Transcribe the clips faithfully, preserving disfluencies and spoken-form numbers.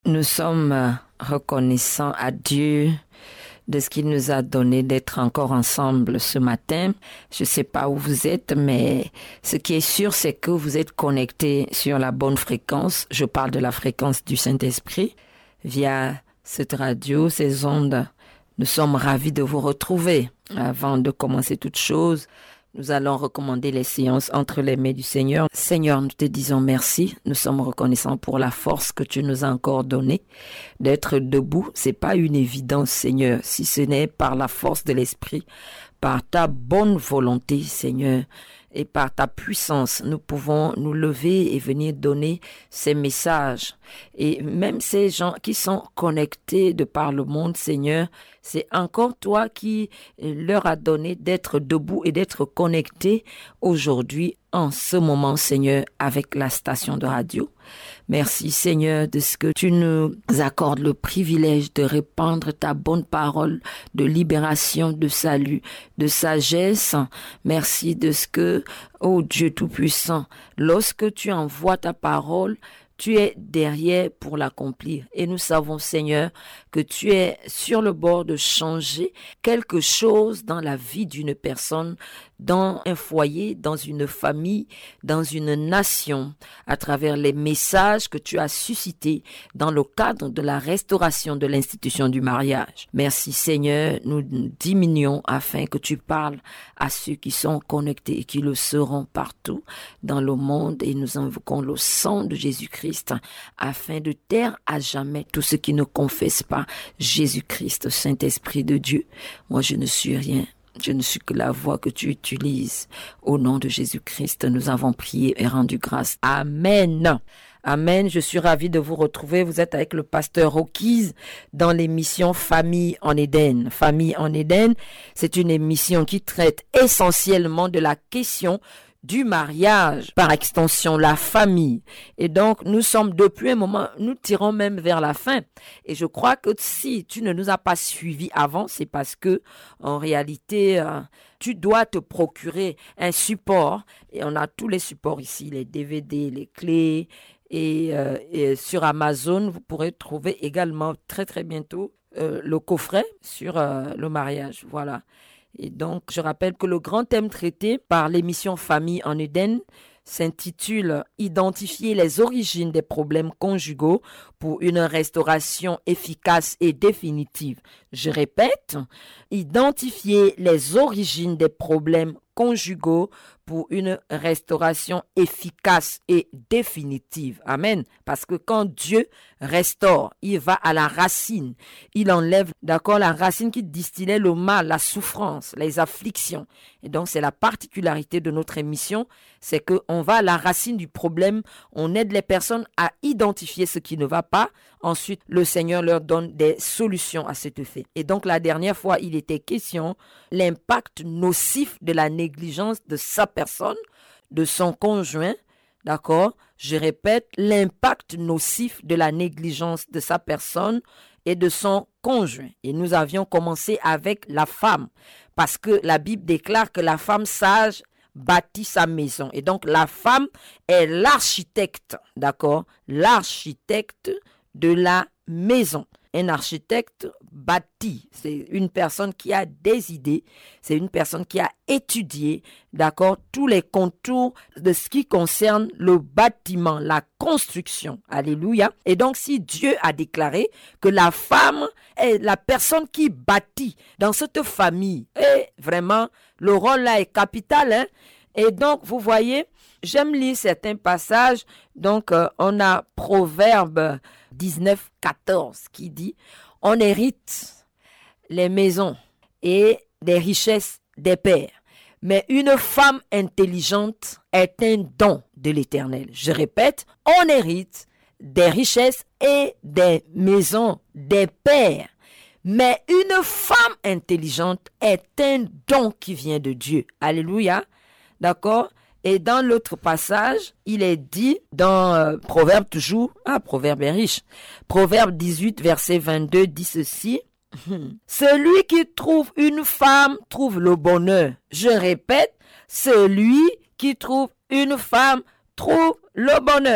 Nous sommes reconnaissants à Dieu de ce qu'il nous a donné d'être encore ensemble ce matin. Je ne sais pas où vous êtes, mais ce qui est sûr, c'est que vous êtes connectés sur la bonne fréquence. Je parle de la fréquence du Saint-Esprit via cette radio, ces ondes. Nous sommes ravis de vous retrouver. Avant de commencer toute chose, nous allons recommander les séances entre les mains du Seigneur. Seigneur, nous te disons merci. Nous sommes reconnaissants pour la force que tu nous as encore donnée d'être debout. C'est pas une évidence, Seigneur, si ce n'est par la force de l'Esprit, par ta bonne volonté, Seigneur, et par ta puissance, nous pouvons nous lever et venir donner ces messages. Et même ces gens qui sont connectés de par le monde, Seigneur, c'est encore toi qui leur a donné d'être debout et d'être connectés aujourd'hui, en ce moment, Seigneur, avec la station de radio. Merci, Seigneur, de ce que tu nous accordes le privilège de répandre ta bonne parole de libération, de salut, de sagesse. Merci de ce que, ô Dieu Tout-Puissant, lorsque tu envoies ta parole, tu es derrière pour l'accomplir. Et nous savons, Seigneur, que tu es sur le bord de changer quelque chose dans la vie d'une personne, dans un foyer, dans une famille, dans une nation, à travers les messages que tu as suscités dans le cadre de la restauration de l'institution du mariage. Merci, Seigneur, nous diminuons afin que tu parles à ceux qui sont connectés et qui le seront partout dans le monde, et nous invoquons le sang de Jésus-Christ afin de taire à jamais tous ceux qui ne confessent pas Jésus-Christ, Saint-Esprit de Dieu. Moi, je ne suis rien. Je ne suis que la voix que tu utilises. Au nom de Jésus-Christ, nous avons prié et rendu grâce. Amen. Amen. Je suis ravie de vous retrouver. Vous êtes avec le pasteur Rocky's dans l'émission Famille en Éden. Famille en Éden, c'est une émission qui traite essentiellement de la question du mariage, par extension la famille. Et donc, nous sommes depuis un moment, nous tirons même vers la fin. Et je crois que si tu ne nous as pas suivis avant, c'est parce que, en réalité, euh, tu dois te procurer un support. Et on a tous les supports ici, les D V D, les clés. Et, euh, et sur Amazon, vous pourrez trouver également très très bientôt euh, le coffret sur euh, le mariage. Voilà. Et donc, je rappelle que le grand thème traité par l'émission Famille en Éden s'intitule « Identifier les origines des problèmes conjugaux pour une restauration efficace et définitive ». Je répète, identifier les origines des problèmes conjugaux pour une restauration efficace et définitive. Amen. Parce que quand Dieu restaure, il va à la racine. Il enlève, d'accord, la racine qui distillait le mal, la souffrance, les afflictions. Et donc, c'est la particularité de notre émission, c'est qu'on va à la racine du problème, on aide les personnes à identifier ce qui ne va pas. Ensuite, le Seigneur leur donne des solutions à cet effet. Et donc, la dernière fois, il était question l'impact nocif de la négligence de sa personne, de son conjoint, d'accord? Je répète, l'impact nocif de la négligence de sa personne et de son conjoint. Et nous avions commencé avec la femme, parce que la Bible déclare que la femme sage bâtit sa maison. Et donc, la femme est l'architecte, d'accord? L'architecte de la maison. Un architecte bâtit, c'est une personne qui a des idées, c'est une personne qui a étudié, d'accord, tous les contours de ce qui concerne le bâtiment, la construction. Alléluia. Et donc, si Dieu a déclaré que la femme est la personne qui bâtit dans cette famille, et vraiment, le rôle là est capital, hein. Et donc, vous voyez, j'aime lire certains passages. Donc, euh, on a Proverbe dix-neuf, quatorze qui dit « On hérite les maisons et des richesses des pères, mais une femme intelligente est un don de l'Éternel. » Je répète, on hérite des richesses et des maisons des pères, mais une femme intelligente est un don qui vient de Dieu. Alléluia. D'accord? Et dans l'autre passage, il est dit, dans euh, Proverbe toujours, ah, Proverbe est riche, Proverbe dix-huit, verset vingt-deux, dit ceci, « Celui qui trouve une femme trouve le bonheur. » Je répète, celui qui trouve une femme trouve le bonheur.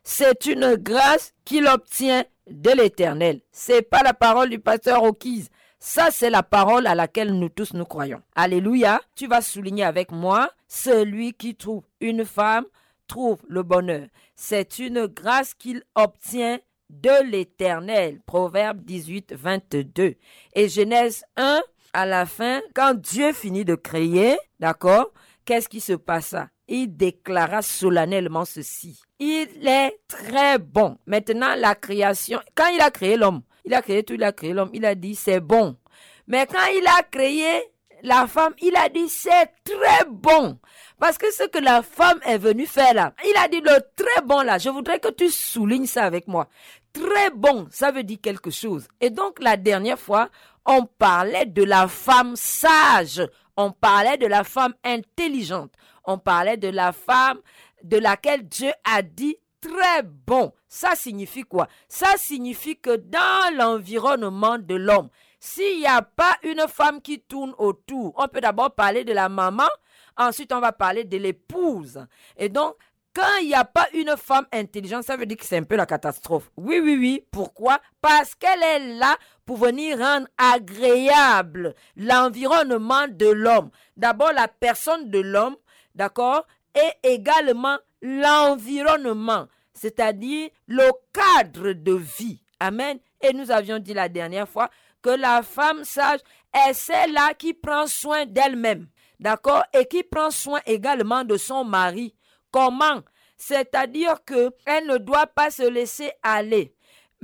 c'est une grâce qu'il obtient de l'Éternel. C'est pas la parole du pasteur O'Keefe. Ça, c'est la parole à laquelle nous tous nous croyons. Alléluia. Tu vas souligner avec moi, celui qui trouve une femme trouve le bonheur. C'est une grâce qu'il obtient de l'Éternel. Proverbe dix-huit, vingt-deux. Et Genèse un, à la fin, quand Dieu finit de créer, d'accord, qu'est-ce qui se passa? Il déclara solennellement ceci. Il est très bon. Maintenant, la création, quand il a créé l'homme, il a créé tout, il a créé l'homme, il a dit c'est bon. Mais quand il a créé la femme, il a dit c'est très bon. Parce que ce que la femme est venue faire là, il a dit le très bon là, je voudrais que tu soulignes ça avec moi. Très bon, ça veut dire quelque chose. Et donc la dernière fois, on parlait de la femme sage, on parlait de la femme intelligente, on parlait de la femme de laquelle Dieu a dit très bon. Ça signifie quoi? Ça signifie que dans l'environnement de l'homme, s'il n'y a pas une femme qui tourne autour, on peut d'abord parler de la maman, ensuite on va parler de l'épouse. Et donc, quand il n'y a pas une femme intelligente, ça veut dire que c'est un peu la catastrophe. Oui, oui, oui. Pourquoi? Parce qu'elle est là pour venir rendre agréable l'environnement de l'homme. D'abord, la personne de l'homme, d'accord, et également l'environnement, c'est-à-dire le cadre de vie. Amen. Et nous avions dit la dernière fois que la femme sage est celle-là qui prend soin d'elle-même, d'accord, et qui prend soin également de son mari. Comment? C'est-à-dire qu'elle ne doit pas se laisser aller,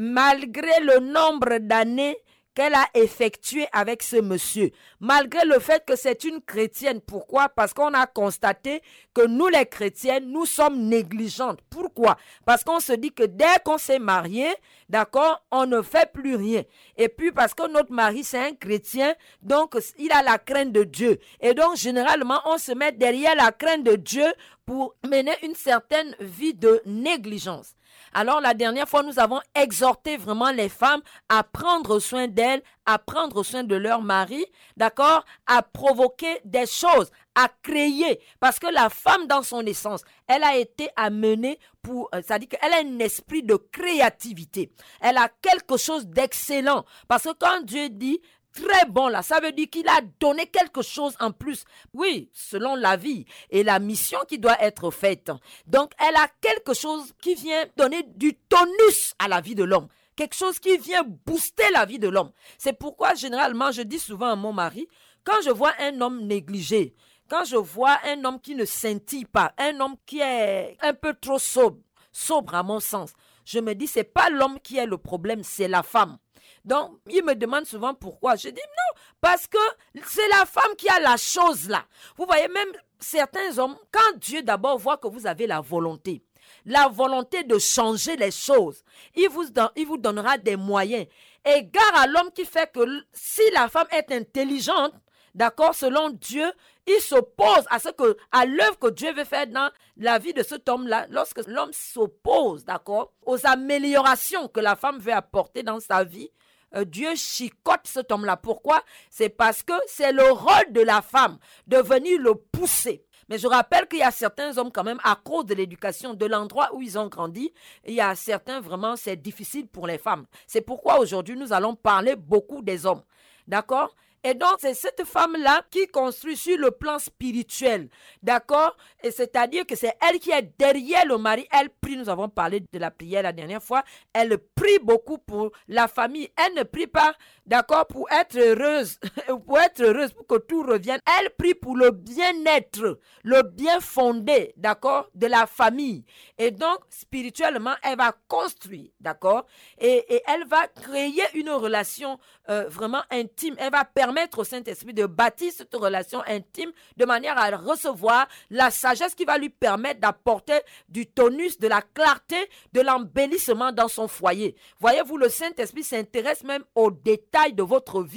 malgré le nombre d'années qu'elle a effectué avec ce monsieur, malgré le fait que c'est une chrétienne. Pourquoi? Parce qu'on a constaté que nous les chrétiennes, nous sommes négligentes. Pourquoi? Parce qu'on se dit que dès qu'on s'est marié, d'accord, on ne fait plus rien. Et puis parce que notre mari c'est un chrétien, donc il a la crainte de Dieu. Et donc généralement on se met derrière la crainte de Dieu pour mener une certaine vie de négligence. Alors la dernière fois, nous avons exhorté vraiment les femmes à prendre soin d'elles, à prendre soin de leur mari, d'accord, à provoquer des choses, à créer. Parce que la femme, dans son essence, elle a été amenée pour, euh, ça dit qu'elle a un esprit de créativité. Elle a quelque chose d'excellent. Parce que quand Dieu dit très bon là, ça veut dire qu'il a donné quelque chose en plus. Oui, selon la vie et la mission qui doit être faite. Donc, elle a quelque chose qui vient donner du tonus à la vie de l'homme. Quelque chose qui vient booster la vie de l'homme. C'est pourquoi, généralement, je dis souvent à mon mari, quand je vois un homme négligé, quand je vois un homme qui ne scintille pas, un homme qui est un peu trop sobre, sobre à mon sens, je me dis, c'est pas l'homme qui est le problème, c'est la femme. Donc, il me demande souvent pourquoi. Je dis non, parce que c'est la femme qui a la chose là. Vous voyez, même certains hommes, quand Dieu d'abord voit que vous avez la volonté, la volonté de changer les choses, il vous, don, il vous donnera des moyens. Égard à l'homme qui fait que si la femme est intelligente, d'accord, selon Dieu, il s'oppose à ce que, à l'œuvre que Dieu veut faire dans la vie de cet homme-là. Lorsque l'homme s'oppose, d'accord, aux améliorations que la femme veut apporter dans sa vie, euh, Dieu chicote cet homme-là. Pourquoi? C'est parce que c'est le rôle de la femme de venir le pousser. Mais je rappelle qu'il y a certains hommes quand même, à cause de l'éducation, de l'endroit où ils ont grandi, il y a certains, vraiment, c'est difficile pour les femmes. C'est pourquoi aujourd'hui, nous allons parler beaucoup des hommes. D'accord? Et donc, c'est cette femme-là qui construit sur le plan spirituel. D'accord? Et c'est-à-dire que c'est elle qui est derrière le mari. Elle prie, nous avons parlé de la prière la dernière fois. Elle prie beaucoup pour la famille. Elle ne prie pas, d'accord, pour être heureuse, pour être heureuse, pour que tout revienne. Elle prie pour le bien-être, le bien fondé, d'accord, de la famille. Et donc, spirituellement, elle va construire, d'accord? Et, et elle va créer une relation euh, vraiment intime. Elle va permettre Permettre au Saint-Esprit de bâtir cette relation intime de manière à recevoir la sagesse qui va lui permettre d'apporter du tonus, de la clarté, de l'embellissement dans son foyer. Voyez-vous, le Saint-Esprit s'intéresse même aux détails de votre vie.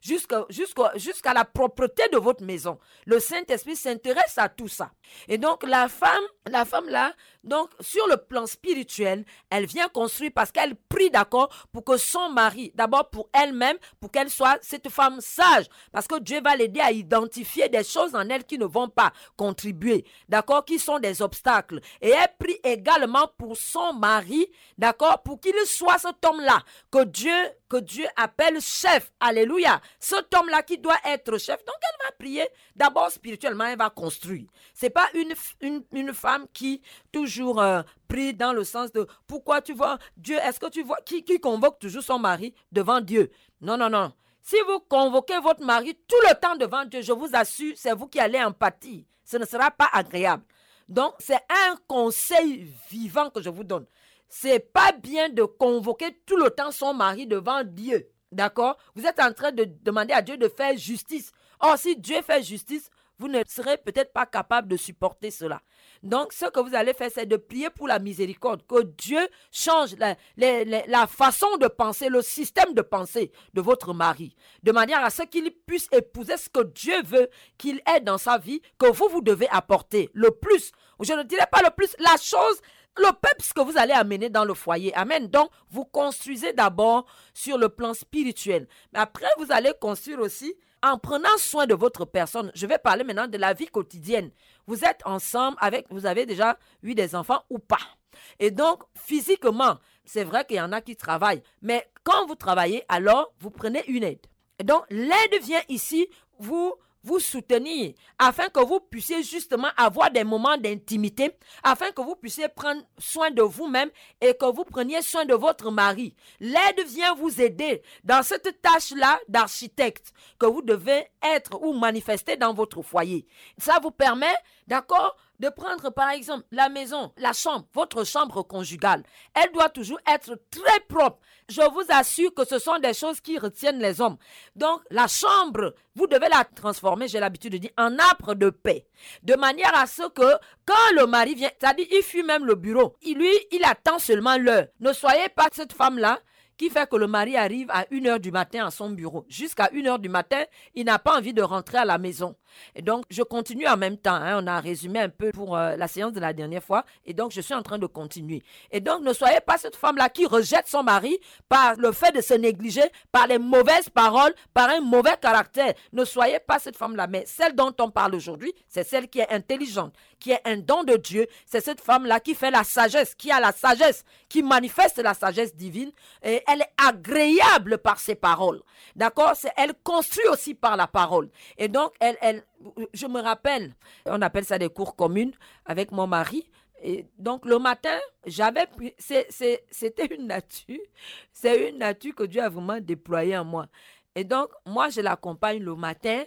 jusqu'à, jusqu'à, jusqu'à la propreté de votre maison. Le Saint-Esprit s'intéresse à tout ça. Et donc, la femme, la femme là, donc, sur le plan spirituel, elle vient construire parce qu'elle prie, d'accord, pour que son mari, d'abord pour elle-même, pour qu'elle soit cette femme sage. Parce que Dieu va l'aider à identifier des choses en elle qui ne vont pas contribuer, d'accord, qui sont des obstacles. Et elle prie également pour son mari, d'accord, pour qu'il soit cet homme-là, que Dieu, que Dieu appelle chef. Alléluia. Cet homme-là qui doit être chef. Donc, elle va prier. D'abord, spirituellement, elle va construire. C'est pas une, une, une femme qui, toujours, euh, prie dans le sens de, pourquoi tu vois Dieu, est-ce que tu vois, qui, qui convoque toujours son mari devant Dieu? Non, non, non. Si vous convoquez votre mari tout le temps devant Dieu, je vous assure, c'est vous qui allez en pâtir. Ce ne sera pas agréable. Donc, c'est un conseil vivant que je vous donne. C'est pas bien de convoquer tout le temps son mari devant Dieu. D'accord? Vous êtes en train de demander à Dieu de faire justice. Or, si Dieu fait justice, vous ne serez peut-être pas capable de supporter cela. Donc, ce que vous allez faire, c'est de prier pour la miséricorde, que Dieu change la, la, la, la façon de penser, le système de pensée de votre mari, de manière à ce qu'il puisse épouser ce que Dieu veut qu'il ait dans sa vie, que vous, vous devez apporter le plus. Je ne dirais pas le plus, la chose, le peps que vous allez amener dans le foyer. Amen. Donc, vous construisez d'abord sur le plan spirituel. Mais après, vous allez construire aussi en prenant soin de votre personne. Je vais parler maintenant de la vie quotidienne. Vous êtes ensemble avec, vous avez déjà eu des enfants ou pas. Et donc, physiquement, c'est vrai qu'il y en a qui travaillent. Mais quand vous travaillez, alors, vous prenez une aide. Et donc, l'aide vient ici vous vous soutenir afin que vous puissiez justement avoir des moments d'intimité, afin que vous puissiez prendre soin de vous-même et que vous preniez soin de votre mari. L'aide vient vous aider dans cette tâche-là d'architecte que vous devez être ou manifester dans votre foyer. Ça vous permet, d'accord, de prendre par exemple la maison, la chambre, votre chambre conjugale. Elle doit toujours être très propre. Je vous assure que ce sont des choses qui retiennent les hommes. Donc la chambre, vous devez la transformer, j'ai l'habitude de dire, en arbre de paix. De manière à ce que quand le mari vient, c'est-à-dire il fuit même le bureau, il, lui, il attend seulement l'heure. Ne soyez pas cette femme-là qui fait que le mari arrive à une heure du matin à son bureau. Jusqu'à une heure du matin, il n'a pas envie de rentrer à la maison. Et donc, je continue en même temps. Hein. On a résumé un peu pour euh, la séance de la dernière fois. Et donc, je suis en train de continuer. Et donc, ne soyez pas cette femme-là qui rejette son mari par le fait de se négliger, par les mauvaises paroles, par un mauvais caractère. Ne soyez pas cette femme-là. Mais celle dont on parle aujourd'hui, c'est celle qui est intelligente, qui est un don de Dieu. C'est cette femme-là qui fait la sagesse, qui a la sagesse, qui manifeste la sagesse divine. Et elle est agréable par ses paroles. D'accord? C'est, elle construit aussi par la parole. Et donc, elle, elle, je me rappelle, on appelle ça des cours communes avec mon mari. Et donc, le matin, j'avais, c'est, c'est, c'était une nature, c'est une nature que Dieu a vraiment déployée en moi. Et donc, moi, je l'accompagne le matin.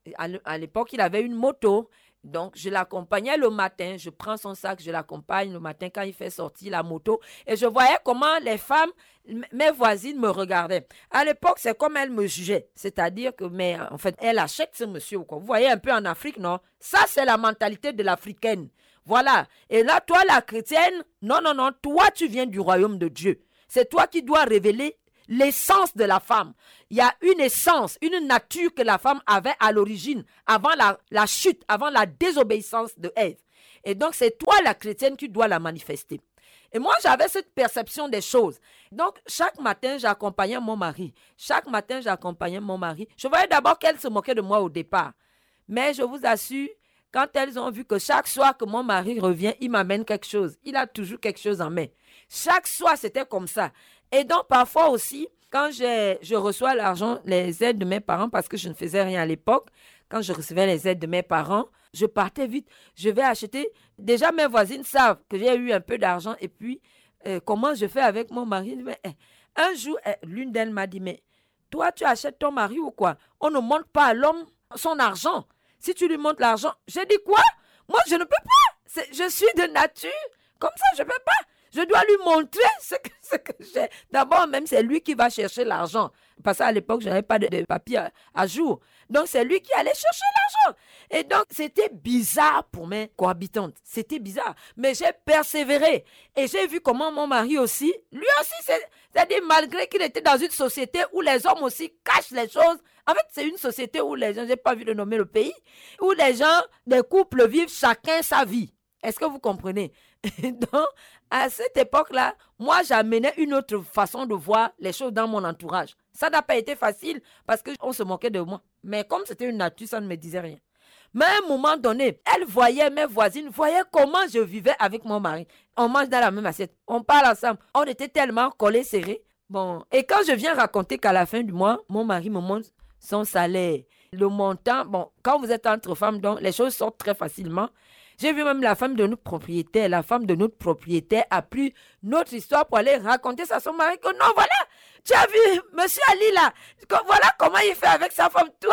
À l'époque, il avait une moto. Donc, je l'accompagnais le matin, je prends son sac, je l'accompagne le matin quand il fait sortir la moto. Et je voyais comment les femmes, mes voisines me regardaient. À l'époque, c'est comme elles me jugeaient. C'est-à-dire que, mais en fait, elle achète ce monsieur ou quoi. Vous voyez un peu en Afrique, non? Ça, c'est la mentalité de l'Africaine. Voilà. Et là, toi, la chrétienne, non, non, non, toi, tu viens du royaume de Dieu. C'est toi qui dois révéler l'essence de la femme. Il y a une essence, une nature que la femme avait à l'origine, avant la, la chute, avant la désobéissance de Ève. Et donc, c'est toi, la chrétienne, qui dois la manifester. Et moi, j'avais cette perception des choses. Donc, chaque matin, j'accompagnais mon mari. Chaque matin, j'accompagnais mon mari. Je voyais d'abord qu'elle se moquait de moi au départ. Mais je vous assure, quand elles ont vu que chaque soir que mon mari revient, il m'amène quelque chose. Il a toujours quelque chose en main. Chaque soir, c'était comme ça. Et donc, parfois aussi, quand j'ai, je reçois l'argent, les aides de mes parents, parce que je ne faisais rien à l'époque, quand je recevais les aides de mes parents, je partais vite. Je vais acheter. Déjà, mes voisines savent que j'ai eu un peu d'argent. Et puis, euh, comment je fais avec mon mari? Mais, eh, un jour, eh, l'une d'elles m'a dit, mais toi, tu achètes ton mari ou quoi? On ne montre pas à l'homme son argent. Si tu lui montres l'argent, j'ai dit quoi? Moi, je ne peux pas. C'est, je suis de nature. Comme ça, je ne peux pas. Je dois lui montrer ce que, ce que j'ai. D'abord, même, c'est lui qui va chercher l'argent. Parce qu'à l'époque, je n'avais pas de, de papier à, à jour. Donc, c'est lui qui allait chercher l'argent. Et donc, c'était bizarre pour mes cohabitantes. C'était bizarre. Mais j'ai persévéré. Et j'ai vu comment mon mari aussi, lui aussi, c'est, C'est-à-dire, malgré qu'il était dans une société où les hommes aussi cachent les choses. En fait, c'est une société où les gens, j'ai pas vu de nommer le pays, où les gens, des couples vivent chacun sa vie. Est-ce que vous comprenez? Donc, à cette époque-là, moi, j'amenais une autre façon de voir les choses dans mon entourage. Ça n'a pas été facile parce qu'on se moquait de moi. Mais comme c'était une nature, ça ne me disait rien. Mais à un moment donné, elle voyait, mes voisines voyaient comment je vivais avec mon mari. On mange dans la même assiette, on parle ensemble. On était tellement collés, serrés. Bon, et quand je viens raconter qu'à la fin du mois, mon mari me montre son salaire, le montant, bon, quand vous êtes entre femmes, donc les choses sortent très facilement. J'ai vu même la femme de notre propriétaire, la femme de notre propriétaire a pris notre histoire pour aller raconter ça à son mari. Que non, voilà, tu as vu monsieur Ali là, voilà comment il fait avec sa femme, toi.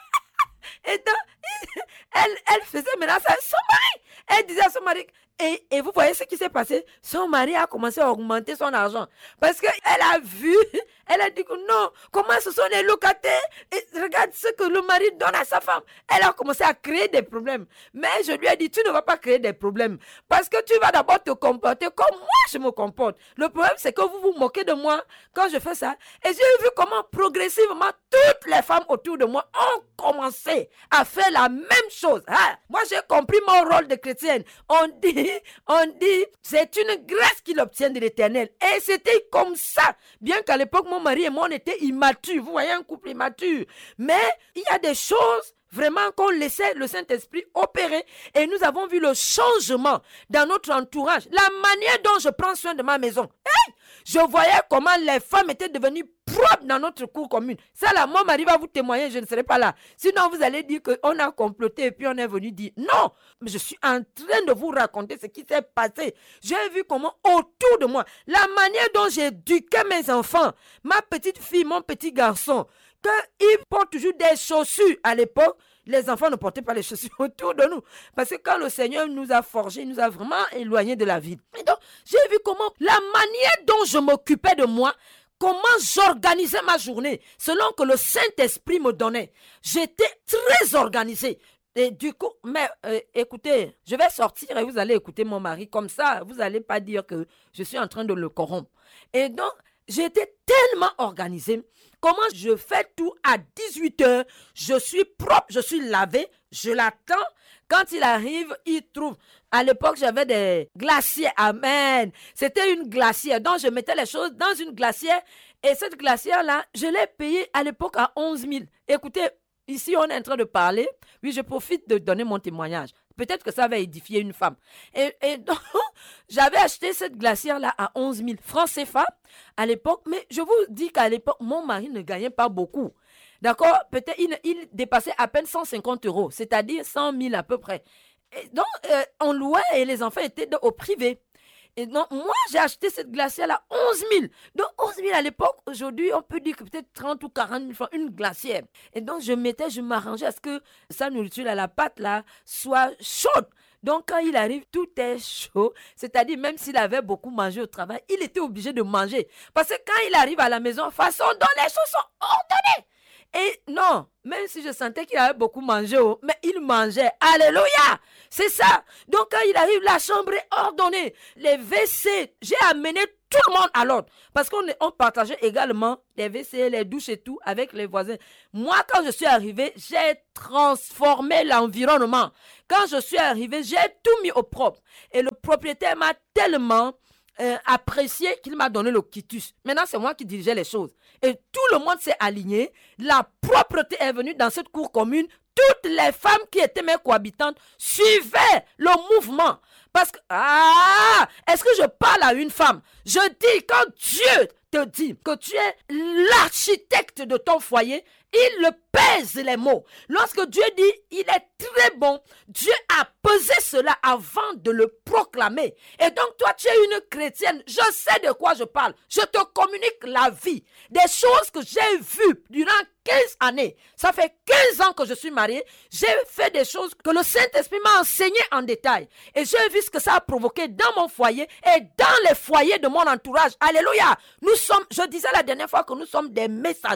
Et donc, elle, elle faisait maintenant ça à son mari. Elle disait à son mari, et, et vous voyez ce qui s'est passé, son mari a commencé à augmenter son argent. Parce qu'elle a vu, elle a dit que non, comment ce sont les locataires, et regarde ce que le mari donne à sa femme. Elle a commencé à créer des problèmes. Mais je lui ai dit, tu ne vas pas créer des problèmes. Parce que tu vas d'abord te comporter comme moi je me comporte. Le problème, c'est que vous vous moquez de moi quand je fais ça. Et j'ai vu comment progressivement, toutes les femmes autour de moi ont commencé à faire la même chose. Ah, moi, j'ai compris mon rôle de chrétienne. On dit, on dit, c'est une grâce qu'il obtient de l'Éternel. Et c'était comme ça. Bien qu'à l'époque, mon mari et moi, on était immatures. Vous voyez, un couple immature. Mais il y a des choses vraiment qu'on laissait le Saint-Esprit opérer. Et nous avons vu le changement dans notre entourage. La manière dont je prends soin de ma maison. Hey! Je voyais comment les femmes étaient devenues propres dans notre cour commune. Ça là, mon mari va vous témoigner, je ne serai pas là. Sinon, vous allez dire qu'on a comploté et puis on est venu dire non. Mais je suis en train de vous raconter ce qui s'est passé. J'ai vu comment autour de moi, la manière dont j'éduquais mes enfants, ma petite fille, mon petit garçon, qu'ils portent toujours des chaussures. À l'époque, les enfants ne portaient pas les chaussures autour de nous. Parce que quand le Seigneur nous a forgés, il nous a vraiment éloignés de la vie. Et donc, j'ai vu comment la manière dont je m'occupais de moi, comment j'organisais ma journée, selon que le Saint-Esprit me donnait. J'étais très organisée. Et du coup, mais euh, écoutez, je vais sortir et vous allez écouter mon mari. Comme ça, vous n'allez pas dire que je suis en train de le corrompre. Et donc, j'étais tellement organisée. Comment je fais tout à dix-huit heures, je suis propre, je suis lavé, je l'attends. Quand il arrive, il trouve. À l'époque, j'avais des glaciers. Amen. C'était une glacière. Donc, je mettais les choses dans une glacière. Et cette glacière-là, je l'ai payée à l'époque à onze mille. Écoutez, ici, on est en train de parler. Oui, je profite de donner mon témoignage. Peut-être que ça va édifier une femme. Et, et donc, j'avais acheté cette glacière-là à onze mille francs C F A à l'époque. Mais je vous dis qu'à l'époque, mon mari ne gagnait pas beaucoup. D'accord? Peut-être il, il dépassait à peine cent cinquante euros, c'est-à-dire cent mille à peu près. Et donc, euh, on louait et les enfants étaient au privé. Et donc, moi, j'ai acheté cette glacière à onze mille. Donc, onze mille à l'époque, aujourd'hui, on peut dire que peut-être trente ou quarante mille francs, une glacière. Et donc, je mettais, je m'arrangeais à ce que sa nourriture, là, la pâte, là, soit chaude. Donc, quand il arrive, tout est chaud. C'est-à-dire, même s'il avait beaucoup mangé au travail, il était obligé de manger. Parce que quand il arrive à la maison, façon dont les choses sont ordonnées. Et non, même si je sentais qu'il avait beaucoup mangé, mais il mangeait. Alléluia! C'est ça. Donc quand il arrive, la chambre est ordonnée. Les W C, j'ai amené tout le monde à l'ordre. Parce qu'on on partageait également les W C, les douches et tout avec les voisins. Moi, quand je suis arrivé, j'ai transformé l'environnement. Quand je suis arrivé, j'ai tout mis au propre. Et le propriétaire m'a tellement... Euh, apprécié qu'il m'a donné le quitus. Maintenant, c'est moi qui dirigeais les choses. Et tout le monde s'est aligné. La propreté est venue dans cette cour commune. Toutes les femmes qui étaient mes cohabitantes suivaient le mouvement. Parce que, ah, est-ce que je parle à une femme? Je dis, quand Dieu te dit que tu es l'architecte de ton foyer, il le pèse les mots. Lorsque Dieu dit, il est très bon, Dieu a pesé cela avant de le proclamer. Et donc, toi, tu es une chrétienne. Je sais de quoi je parle. Je te communique la vie. Des choses que j'ai vues durant quinze années. Ça fait quinze ans que je suis mariée. J'ai fait des choses que le Saint-Esprit m'a enseigné en détail. Et j'ai vu ce que ça a provoqué dans mon foyer et dans les foyers de mon entourage. Alléluia. Nous sommes, je disais la dernière fois que nous sommes des messagers.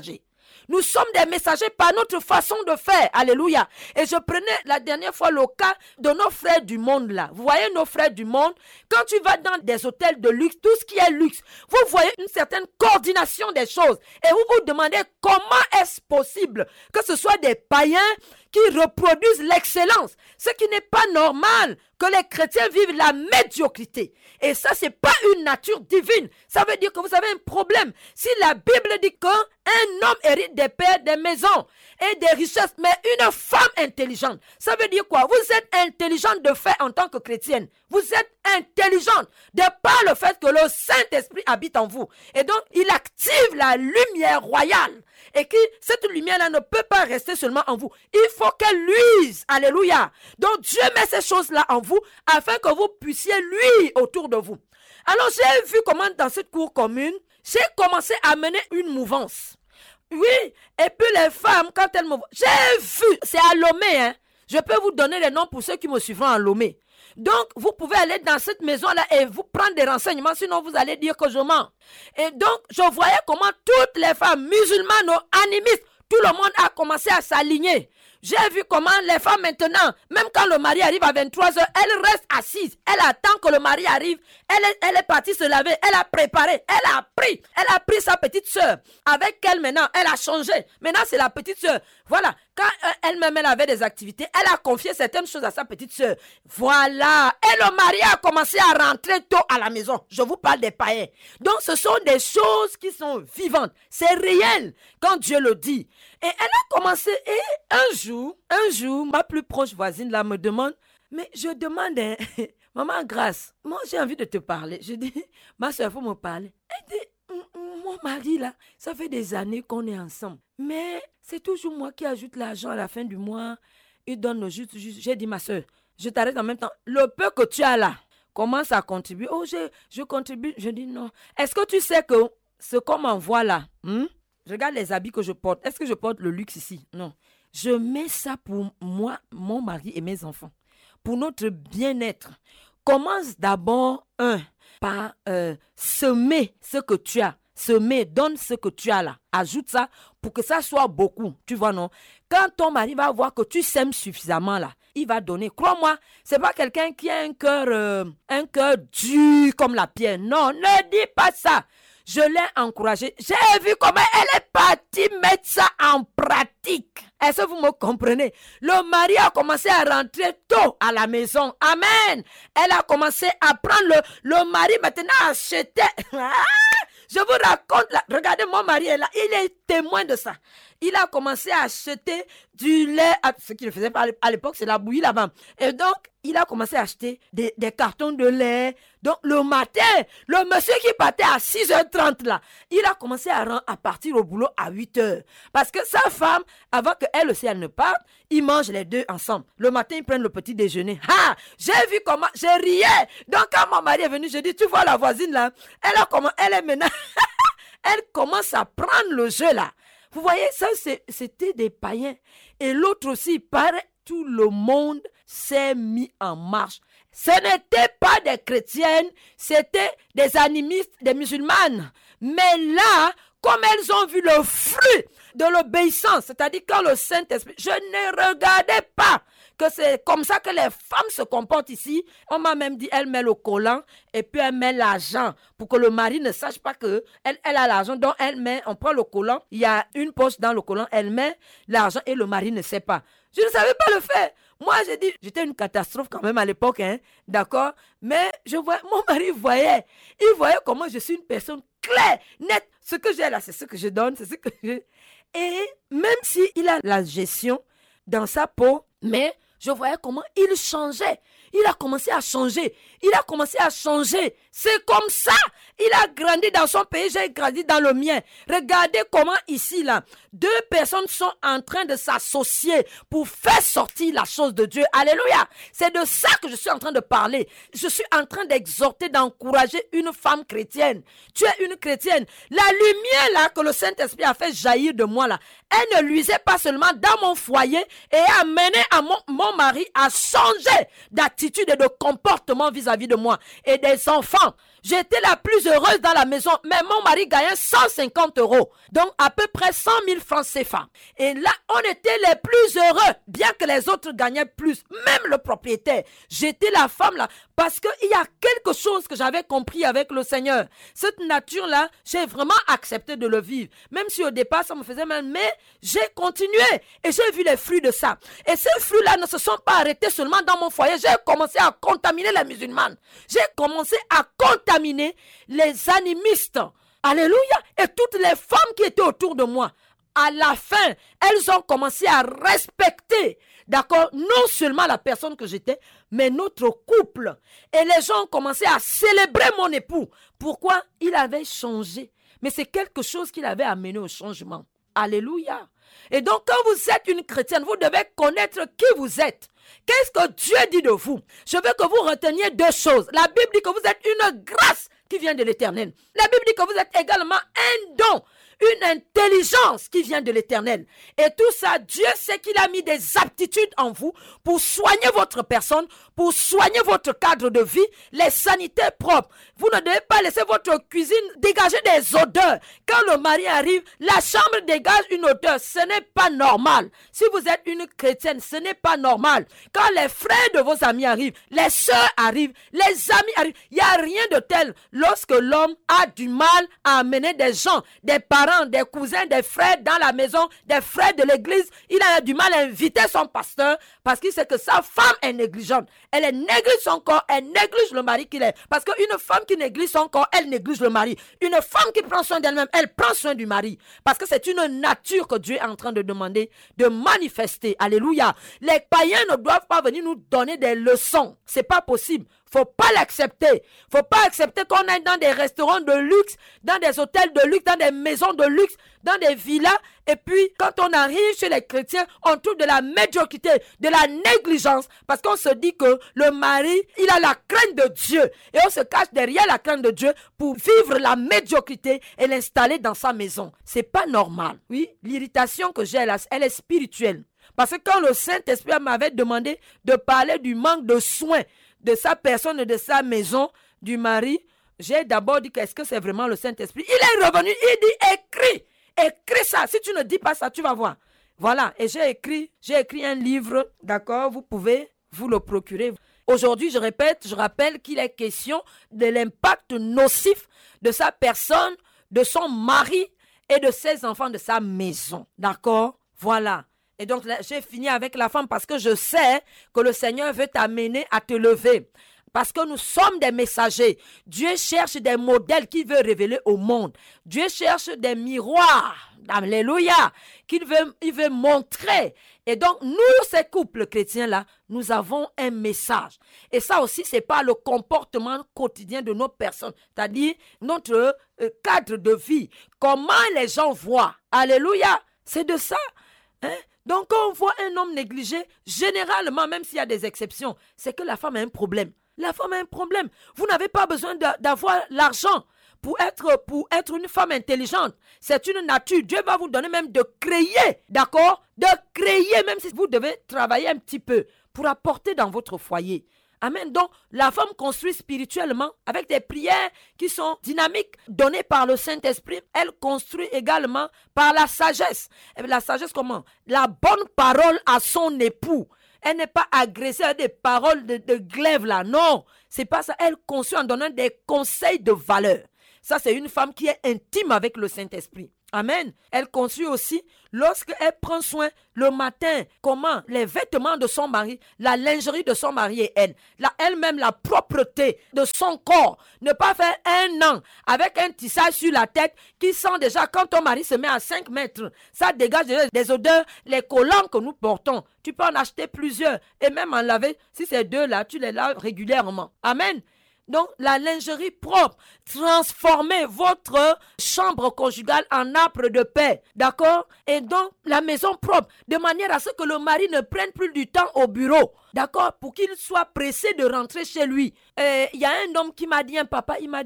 Nous sommes des messagers par notre façon de faire. Alléluia. Et je prenais la dernière fois le cas de nos frères du monde là. Vous voyez nos frères du monde, quand tu vas dans des hôtels de luxe, tout ce qui est luxe, vous voyez une certaine coordination des choses. Et vous vous demandez comment est-ce possible que ce soit des païens qui reproduisent l'excellence. Ce qui n'est pas normal que les chrétiens vivent la médiocrité. Et ça, c'est pas une nature divine. Ça veut dire que vous avez un problème. Si la Bible dit qu'un homme hérite des pères, des maisons et des richesses, mais une femme intelligente, ça veut dire quoi? Vous êtes intelligente de fait en tant que chrétienne. Vous êtes intelligente de par le fait que le Saint-Esprit habite en vous. Et donc, il active la lumière royale. Et que cette lumière-là ne peut pas rester seulement en vous. Il faut qu'elle luise. Alléluia. Donc, Dieu met ces choses-là en vous afin que vous puissiez luire autour de vous. Alors, j'ai vu comment dans cette cour commune, j'ai commencé à mener une mouvance. Oui, et puis les femmes, quand elles me voient, j'ai vu, c'est à Lomé, hein. Je peux vous donner les noms pour ceux qui me suivront à Lomé. Donc, vous pouvez aller dans cette maison-là et vous prendre des renseignements, sinon vous allez dire que je mens. Et donc, je voyais comment toutes les femmes musulmanes ou animistes, tout le monde a commencé à s'aligner. J'ai vu comment les femmes maintenant, même quand le mari arrive à vingt-trois heures, elles restent assises. Elle attend que le mari arrive. Elle est, elle est partie se laver. Elle a préparé. Elle a pris. Elle a pris sa petite soeur. Avec elle maintenant, elle a changé. Maintenant, c'est la petite soeur. Voilà. Quand euh, elle-même, elle avait des activités, elle a confié certaines choses à sa petite soeur. Voilà. Et le mari a commencé à rentrer tôt à la maison. Je vous parle des païens. Donc, ce sont des choses qui sont vivantes. C'est réel quand Dieu le dit. Et elle a commencé, et un jour, un jour, ma plus proche voisine là me demande, mais je demande, hein, maman Grâce, moi j'ai envie de te parler. Je dis, ma soeur, il faut me parler. Elle dit, mon mari là, ça fait des années qu'on est ensemble, mais c'est toujours moi qui ajoute l'argent à la fin du mois, il donne le juste, juste. J'ai dit, ma soeur, je t'arrête en même temps, le peu que tu as là, commence à contribuer. Oh, je, je contribue. Je dis non. Est-ce que tu sais que ce qu'on m'envoie là, hmm? Regarde les habits que je porte. Est-ce que je porte le luxe ici? Non. Je mets ça pour moi, mon mari et mes enfants. Pour notre bien-être. Commence d'abord, un, par euh, semer ce que tu as. Semer, donne ce que tu as là. Ajoute ça pour que ça soit beaucoup. Tu vois, non? Quand ton mari va voir que tu sèmes suffisamment là, il va donner. Crois-moi, c'est pas quelqu'un qui a un cœur, euh, un cœur dur comme la pierre. Non, ne dis pas ça. Je l'ai encouragée. J'ai vu comment elle est partie mettre ça en pratique. Est-ce que vous me comprenez? Le mari a commencé à rentrer tôt à la maison. Amen. Elle a commencé à prendre le, le mari maintenant à acheter. Je vous raconte là. Regardez, mon mari est là. Il est témoin de ça. Il a commencé à acheter du lait. Ce qu'il ne faisait pas à l'époque, c'est la bouillie là-bas. Et donc, il a commencé à acheter des, des cartons de lait. Donc, le matin, le monsieur qui partait à six heures trente là, il a commencé à, à partir au boulot à huit heures. Parce que sa femme, avant qu'elle aussi, elle ne parte, ils mangent les deux ensemble. Le matin, ils prennent le petit déjeuner. Ah, j'ai vu comment, j'ai riais. Donc, quand mon mari est venu, je dis, tu vois la voisine là, elle a comment, elle est maintenant, elle commence à prendre le jeu là. Vous voyez, ça, c'est, c'était des païens. Et l'autre aussi, paraît, tout le monde s'est mis en marche. Ce n'étaient pas des chrétiennes, c'était des animistes, des musulmanes. Mais là, comme elles ont vu le fruit de l'obéissance, c'est-à-dire quand le Saint-Esprit, je ne regardais pas que c'est comme ça que les femmes se comportent ici. On m'a même dit, elle met le collant et puis elle met l'argent pour que le mari ne sache pas que elle, elle a l'argent. Donc elle met, on prend le collant, il y a une poche dans le collant, elle met l'argent et le mari ne sait pas. Je ne savais pas le faire. Moi, j'ai dit, j'étais une catastrophe quand même à l'époque, hein, d'accord? Mais je vois, mon mari voyait, il voyait comment je suis une personne claire, nette. Ce que j'ai là, c'est ce que je donne, c'est ce que je... Et même s'il a la gestion dans sa peau, mais je voyais comment il changeait. Il a commencé à changer. Il a commencé à changer. C'est comme ça. Il a grandi dans son pays, j'ai grandi dans le mien. Regardez comment ici, là, deux personnes sont en train de s'associer pour faire sortir la chose de Dieu. Alléluia. C'est de ça que je suis en train de parler. Je suis en train d'exhorter, d'encourager une femme chrétienne. Tu es une chrétienne. La lumière, là, que le Saint-Esprit a fait jaillir de moi, là, elle ne luisait pas seulement dans mon foyer et a mené à mon, mon mari à changer d'attitude et de comportement vis-à-vis de moi et des enfants. J'étais la plus heureuse dans la maison, mais mon mari gagnait cent cinquante euros. Donc, à peu près cent mille francs C F A. Et là, on était les plus heureux, bien que les autres gagnaient plus. Même le propriétaire. J'étais la femme là, parce qu'il y a quelque chose que j'avais compris avec le Seigneur. Cette nature-là, j'ai vraiment accepté de le vivre. Même si au départ, ça me faisait mal, mais j'ai continué. Et j'ai vu les fruits de ça. Et ces fruits-là ne se sont pas arrêtés seulement dans mon foyer. J'ai commencé à contaminer les musulmanes. J'ai commencé à contaminer les animistes. Alléluia. Et toutes les femmes qui étaient autour de moi. À la fin, elles ont commencé à respecter, d'accord, non seulement la personne que j'étais, mais notre couple. Et les gens ont commencé à célébrer mon époux. Pourquoi? Il avait changé. Mais c'est quelque chose qu'il avait amené au changement. Alléluia. Et donc, quand vous êtes une chrétienne, vous devez connaître qui vous êtes. Qu'est-ce que Dieu dit de vous? Je veux que vous reteniez deux choses. La Bible dit que vous êtes une grâce qui vient de l'Éternel. La Bible dit que vous êtes également un don, une intelligence qui vient de l'Éternel. Et tout ça, Dieu sait qu'il a mis des aptitudes en vous pour soigner votre personne, pour soigner votre cadre de vie, les sanitaires propres. Vous ne devez pas laisser votre cuisine dégager des odeurs. Quand le mari arrive, la chambre dégage une odeur. Ce n'est pas normal. Si vous êtes une chrétienne, ce n'est pas normal. Quand les frères de vos amis arrivent, les sœurs arrivent, les amis arrivent, il n'y a rien de tel lorsque l'homme a du mal à amener des gens, des parents, des cousins, des frères dans la maison, des frères de l'église. Il a du mal à inviter son pasteur parce qu'il sait que sa femme est négligente. Elle est néglige son corps, elle néglige le mari qu'il est. Parce qu'une femme qui néglige son corps, elle néglige le mari. Une femme qui prend soin d'elle-même, elle prend soin du mari. Parce que c'est une nature que Dieu est en train de demander, de manifester. Alléluia. Les païens ne doivent pas venir nous donner des leçons. C'est pas possible. Faut pas l'accepter. Faut pas accepter qu'on aille dans des restaurants de luxe, dans des hôtels de luxe, dans des maisons de luxe, dans des villas. Et puis, quand on arrive chez les chrétiens, on trouve de la médiocrité, de la négligence. Parce qu'on se dit que le mari, il a la crainte de Dieu. Et on se cache derrière la crainte de Dieu pour vivre la médiocrité et l'installer dans sa maison. C'est pas normal. Oui, l'irritation que j'ai là, elle est spirituelle. Parce que quand le Saint-Esprit m'avait demandé de parler du manque de soins de sa personne et de sa maison, du mari, j'ai d'abord dit qu'est-ce que c'est vraiment le Saint-Esprit. Il est revenu, il dit écris, écris ça. Si tu ne dis pas ça, tu vas voir. Voilà, et j'ai écrit, j'ai écrit un livre, d'accord, vous pouvez vous le procurer. Aujourd'hui, je répète, je rappelle qu'il est question de l'impact nocif de sa personne, de son mari et de ses enfants, de sa maison. D'accord? Voilà. Et donc, là, j'ai fini avec la femme parce que je sais que le Seigneur veut t'amener à te lever. Parce que nous sommes des messagers. Dieu cherche des modèles qu'il veut révéler au monde. Dieu cherche des miroirs. Alléluia. Qu'il veut, il veut montrer. Et donc, nous, ces couples chrétiens-là, nous avons un message. Et ça aussi, c'est pas le comportement quotidien de nos personnes. C'est-à-dire, notre euh, cadre de vie. Comment les gens voient. Alléluia. C'est de ça. Hein? Donc, quand on voit un homme négligé, généralement, même s'il y a des exceptions, c'est que la femme a un problème. La femme a un problème. Vous n'avez pas besoin d'avoir l'argent pour être, pour être une femme intelligente. C'est une nature. Dieu va vous donner même de créer, d'accord? De créer, même si vous devez travailler un petit peu pour apporter dans votre foyer. Amen. Donc, la femme construit spirituellement avec des prières qui sont dynamiques, données par le Saint-Esprit. Elle construit également par la sagesse. Et la sagesse comment? La bonne parole à son époux. Elle n'est pas agressée avec des paroles de, de glaive là. Non, c'est pas ça. Elle construit en donnant des conseils de valeur. Ça, c'est une femme qui est intime avec le Saint-Esprit. Amen. Elle construit aussi lorsqu'elle prend soin le matin, comment les vêtements de son mari, la lingerie de son mari et elle, la, elle-même la propreté de son corps. Ne pas faire un an avec un tissage sur la tête qui sent déjà quand ton mari se met à cinq mètres. Ça dégage des odeurs, les collants que nous portons. Tu peux en acheter plusieurs et même en laver. Si c'est deux là, tu les laves régulièrement. Amen. Donc, la lingerie propre, transformez votre chambre conjugale en arbre de paix, d'accord? Et donc, la maison propre, de manière à ce que le mari ne prenne plus du temps au bureau, d'accord? Pour qu'il soit pressé de rentrer chez lui. Il y a un homme qui m'a dit, un papa, il m'a dit,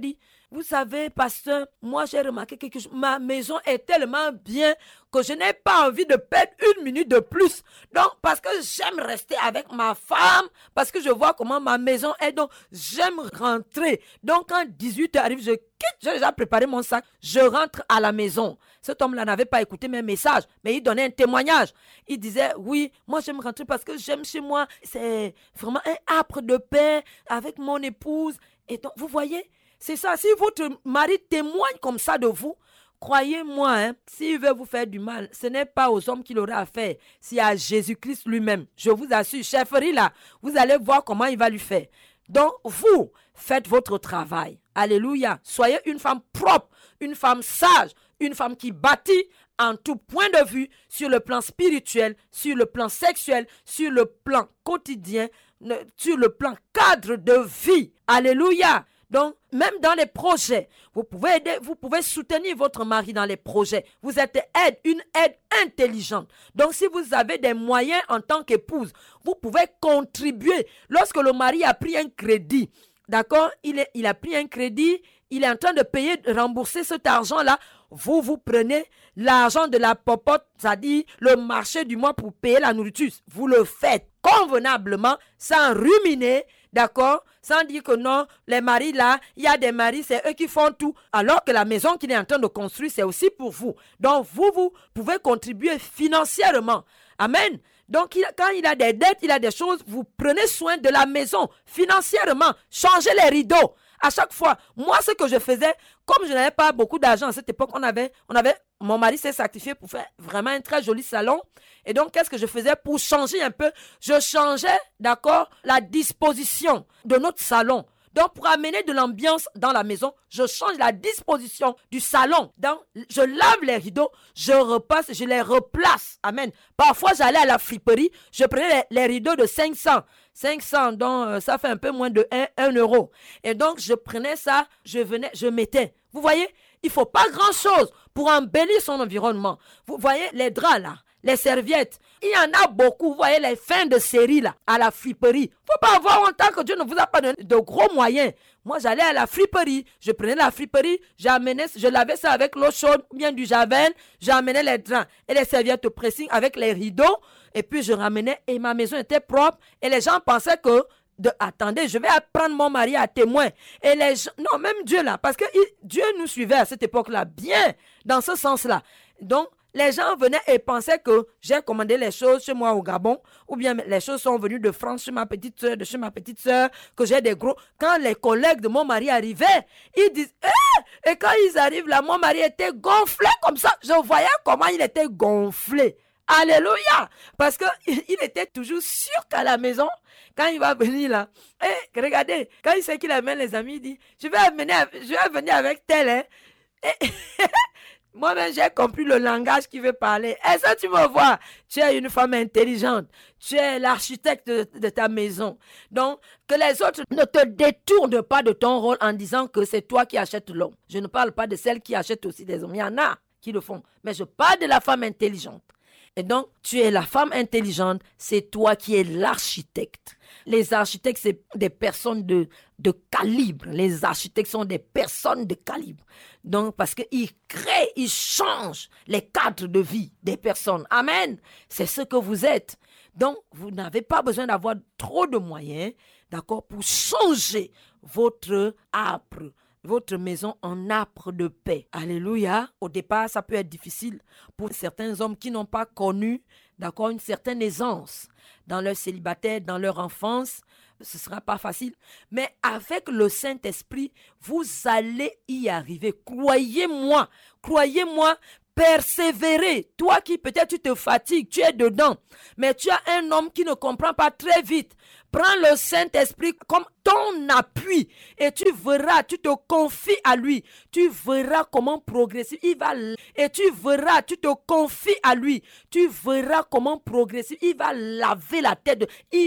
vous savez, pasteur, moi j'ai remarqué quelque chose. Ma maison est tellement bien que je n'ai pas envie de perdre une minute de plus. Donc, parce que j'aime rester avec ma femme, parce que je vois comment ma maison est, donc j'aime rentrer. Donc, quand dix-huit heures arrive, je quitte, j'ai déjà préparé mon sac, je rentre à la maison. Cet homme-là n'avait pas écouté mes messages, mais il donnait un témoignage. Il disait, oui, moi j'aime rentrer parce que j'aime chez moi. C'est vraiment un âpre de paix avec mon épouse. Et donc, vous voyez, c'est ça. Si votre mari témoigne comme ça de vous, croyez-moi, hein, s'il veut vous faire du mal, ce n'est pas aux hommes qu'il aura à faire, c'est à Jésus-Christ lui-même. Je vous assure, chefferie là, vous allez voir comment il va lui faire. Donc, vous, faites votre travail. Alléluia. Soyez une femme propre, une femme sage, une femme qui bâtit en tout point de vue sur le plan spirituel, sur le plan sexuel, sur le plan quotidien, sur le plan cadre de vie. Alléluia. Donc, même dans les projets, vous pouvez aider, vous pouvez soutenir votre mari dans les projets. Vous êtes aide, une aide intelligente. Donc, si vous avez des moyens en tant qu'épouse, vous pouvez contribuer. Lorsque le mari a pris un crédit, d'accord, il, est, il a pris un crédit, il est en train de payer, de rembourser cet argent-là. Vous, vous prenez l'argent de la popote, c'est-à-dire le marché du mois pour payer la nourriture. Vous le faites convenablement, sans ruminer, d'accord, sans dire que non, les maris là, il y a des maris, c'est eux qui font tout, alors que la maison qu'il est en train de construire, c'est aussi pour vous. Donc, vous, vous pouvez contribuer financièrement. Amen. Donc, il, quand il a des dettes, il a des choses, vous prenez soin de la maison financièrement. Changez les rideaux. À chaque fois, moi, ce que je faisais, comme je n'avais pas beaucoup d'argent à cette époque, on avait, on avait, mon mari s'est sacrifié pour faire vraiment un très joli salon. Et donc, qu'est-ce que je faisais pour changer un peu? Je changeais, d'accord, la disposition de notre salon. Donc, pour amener de l'ambiance dans la maison, je change la disposition du salon. Donc, je lave les rideaux, je repasse, je les replace. Amen. Parfois, j'allais à la friperie, je prenais les, les rideaux de cinq cents. cinq cents, donc euh, ça fait un peu moins de un euro. Et donc, je prenais ça, je venais, je mettais. Vous voyez, il ne faut pas grand-chose pour embellir son environnement. Vous voyez, les draps là, les serviettes, il y en a beaucoup. Vous voyez les fins de série là, à la friperie. Il ne faut pas avoir honte que Dieu ne vous a pas donné de gros moyens. Moi, j'allais à la friperie, je prenais la friperie, j'amenais, je lavais ça avec l'eau chaude ou bien du javel, j'amenais les draps et les serviettes pressing avec les rideaux, et puis je ramenais et ma maison était propre et les gens pensaient que de, attendez, je vais prendre mon mari à témoin. Et les gens, non, même Dieu là, parce que il, Dieu nous suivait à cette époque-là, bien, dans ce sens-là. Donc, les gens venaient et pensaient que j'ai commandé les choses chez moi au Gabon, ou bien les choses sont venues de France chez ma petite soeur, de chez ma petite soeur, que j'ai des gros. Quand les collègues de mon mari arrivaient, ils disent, eh! Et quand ils arrivent là, mon mari était gonflé comme ça. Je voyais comment il était gonflé. Alléluia! Parce que il était toujours sûr qu'à la maison, quand il va venir là, eh, regardez, quand il sait qu'il amène les amis, il dit, je vais amener, je vais venir avec tel, hein. Et moi-même, j'ai compris le langage qu'il veut parler. Est-ce que tu me vois? Tu es une femme intelligente. Tu es l'architecte de, de ta maison. Donc, que les autres ne te détournent pas de ton rôle en disant que c'est toi qui achètes l'homme. Je ne parle pas de celles qui achètent aussi des hommes. Il y en a qui le font. Mais je parle de la femme intelligente. Et donc, tu es la femme intelligente, c'est toi qui es l'architecte. Les architectes, c'est des personnes de, de calibre. Les architectes sont des personnes de calibre. Donc, parce qu'ils créent, ils changent les cadres de vie des personnes. Amen. C'est ce que vous êtes. Donc, vous n'avez pas besoin d'avoir trop de moyens, d'accord, pour changer votre âpre, votre maison en âpre de paix. Alléluia. Au départ, ça peut être difficile pour certains hommes qui n'ont pas connu, d'accord, une certaine aisance dans leur célibataire, dans leur enfance. Ce ne sera pas facile. Mais avec le Saint-Esprit, vous allez y arriver. Croyez-moi, croyez-moi, persévérer. Toi qui peut-être tu te fatigues, tu es dedans, mais tu as un homme qui ne comprend pas très vite. Prends le Saint-Esprit comme ton appui et tu verras, tu te confies à lui. Tu verras comment progresser. Il va et tu verras, tu te confies à lui. Tu verras comment progresser. Il va laver la tête. De, il